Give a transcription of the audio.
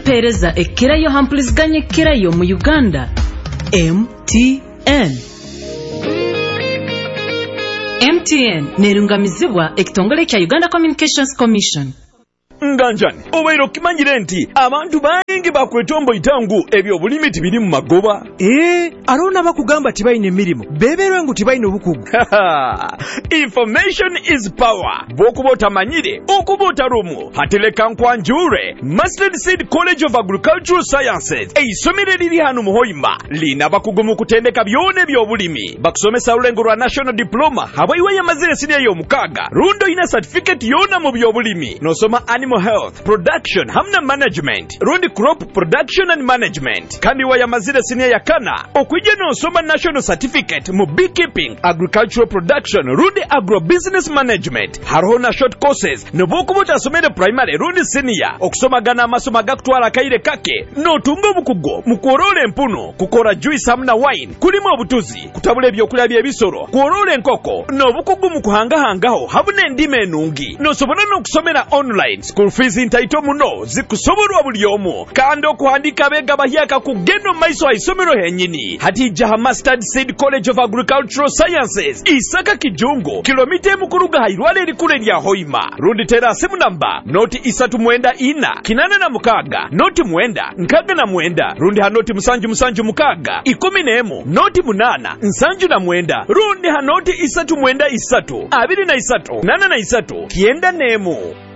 empeereza ekkirayo hampuliziganya ekkirayo mu Uganda. MTN nerungamizibwa ekitongole kya Uganda Communications Commission. Nganjani obairo kimanyire nti abantu bangi bakwetombo itangu ebyo bulimi tibiri mu magoba. Alona bakugamba tibayine emirimu beberwe ngu tibayine obukugu. Information is power. Bokuba otamanyire okuba otarumu hateleka nkwanjure. Mustard Seed College of Agricultural Sciences eisomero liri hano mu Hoima lina bakugu mu kutendeka byone by'obulimi bakusomesa ulengo lwa national diploma habaiwa yamazire senior y'omukaga rundo ina certificate yona mu by'obulimi nosoma animal health production hamna management rundi crop production and management kandi wa yamazire senior yakana okwijja nosoma national certificate mu beekeeping agricultural production rundi agro business management harona short courses nobokuba otasomere primary rundi senior okusomagana amasomo agakutwala kaire kake notunga obukugo mu kworola empuno kukora juice hamna wine kulimu obutuzi kutabula ebyokulya by'ebisoro kworola enkoko n'obukugu mu kuhangahangaho habuna endima enungi nosobola n'okusomera online school fees ntaito muno zikusobolwa buli omu kandi okuhandika bega bahyaka kugenda maiso aisomero henyini hatija Mustard Seed College of Agricultural Sciences Isaka Kijungo kilomita mukuruga hairwale likule lya Hoima rundi terasi munamba noti isatu mwenda ina kinana na mukaga noti mwenda nkaga na mwenda rundi hanoti musanju mukaga 11 noti munana nsanju na mwenda rundi hanoti isatu mwenda isatu 23 nana na isatu kienda nemu.